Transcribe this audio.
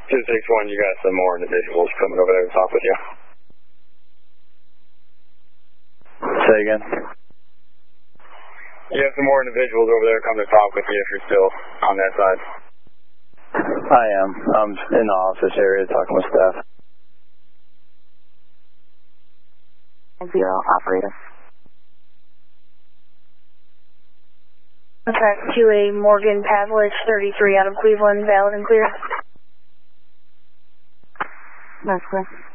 261, you got some more individuals coming over there to talk with you. Say again? You have some more individuals over there coming to talk with you if you're still on that side. I am. I'm in the office area talking with staff. 0, operator. Contact QA Morgan Pavlich, 33 out of Cleveland, valid and clear. That's clear.